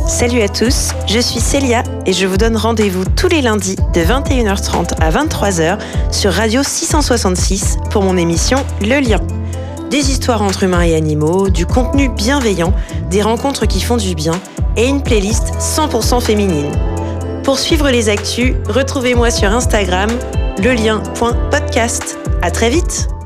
Salut à tous, je suis Célia et je vous donne rendez-vous tous les lundis de 21h30 à 23h sur Radio 666 pour mon émission Le Lien. Des histoires entre humains et animaux, du contenu bienveillant, des rencontres qui font du bien et une playlist 100% féminine. Pour suivre les actus, retrouvez-moi sur Instagram, lelien.podcast. À très vite!